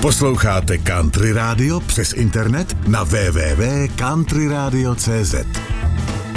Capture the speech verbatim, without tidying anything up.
Posloucháte Country Radio přes internet na w w w tečka country radio tečka c z.